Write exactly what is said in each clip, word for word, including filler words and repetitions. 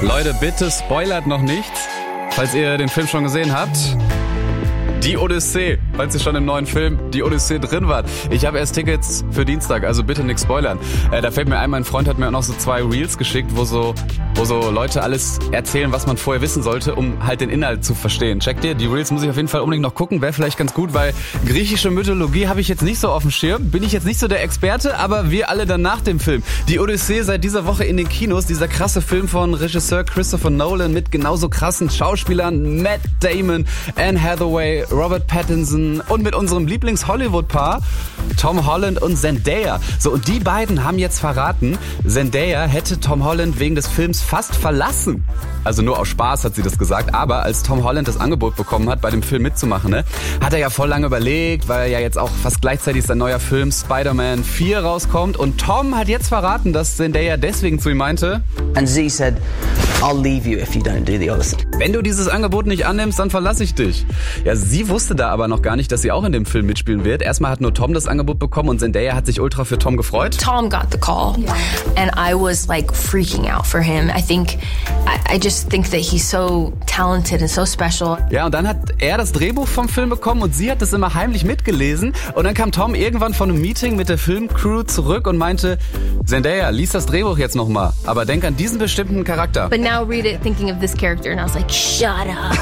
Leute, bitte spoilert noch nichts, falls ihr den Film schon gesehen habt. Die Odyssee, falls ihr schon im neuen Film Die Odyssee drin wart. Ich habe erst Tickets für Dienstag, also bitte nichts spoilern. Äh, da fällt mir ein, mein Freund hat mir auch noch so zwei Reels geschickt, wo so, wo so Leute alles erzählen, was man vorher wissen sollte, um halt den Inhalt zu verstehen. Checkt ihr? Die Reels muss ich auf jeden Fall unbedingt noch gucken, wäre vielleicht ganz gut, weil griechische Mythologie habe ich jetzt nicht so auf dem Schirm. Bin ich jetzt nicht so der Experte, aber wir alle dann nach dem Film. Die Odyssee seit dieser Woche in den Kinos, dieser krasse Film von Regisseur Christopher Nolan mit genauso krassen Schauspielern, Matt Damon, Anne Hathaway, Robert Pattinson und mit unserem Lieblings-Hollywood-Paar Tom Holland und Zendaya. So, und die beiden haben jetzt verraten, Zendaya hätte Tom Holland wegen des Films fast verlassen. Also nur aus Spaß hat sie das gesagt, aber als Tom Holland das Angebot bekommen hat, bei dem Film mitzumachen, ne, hat er ja voll lange überlegt, weil ja jetzt auch fast gleichzeitig sein neuer Film Spider-Man vier rauskommt und Tom hat jetzt verraten, dass Zendaya deswegen zu ihm meinte, And Z said, I'll leave you if you don't do the Odyssey. Wenn du dieses Angebot nicht annimmst, dann verlasse ich dich. Ja, sie wusste da aber noch gar nicht, dass sie auch in dem Film mitspielen wird. Erstmal hat nur Tom das Angebot bekommen und Zendaya hat sich ultra für Tom gefreut. Tom got the call and I was like freaking out for him. I think, I, I just think that he's so talented and so special. Ja, und dann hat er das Drehbuch vom Film bekommen und sie hat das immer heimlich mitgelesen. Und dann kam Tom irgendwann von einem Meeting mit der Filmcrew zurück und meinte, Zendaya, lies das Drehbuch jetzt nochmal, aber denk an diesen bestimmten Charakter. But now read it thinking of this character and I was like, shut up.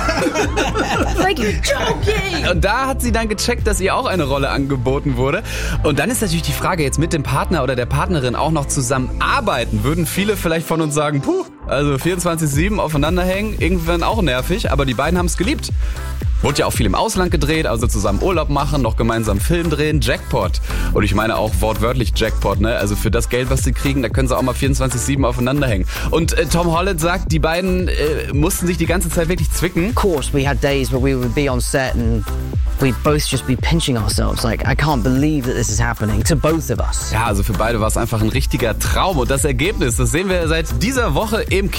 Like you're joking. Und da hat sie dann gecheckt, dass ihr auch eine Rolle angeboten wurde. Und dann ist natürlich die Frage, jetzt mit dem Partner oder der Partnerin auch noch zusammenarbeiten. Würden viele vielleicht von uns sagen, puh, also vierundzwanzig sieben aufeinander hängen, irgendwann auch nervig, aber die beiden haben es geliebt. Wurde ja auch viel im Ausland gedreht, also zusammen Urlaub machen, noch gemeinsam Film drehen, Jackpot. Und ich meine auch wortwörtlich Jackpot, ne? Also für das Geld, was sie kriegen, da können sie auch mal vierundzwanzig sieben aufeinander hängen. Und äh, Tom Holland sagt, die beiden äh, mussten sich die ganze Zeit wirklich zwicken. Of course, we had days where we would be on set and we'd both just be pinching ourselves. Like, I can't believe that this is happening to both of us. Ja, also für beide war es einfach ein richtiger Traum. Und das Ergebnis, das sehen wir seit dieser Woche im Kino.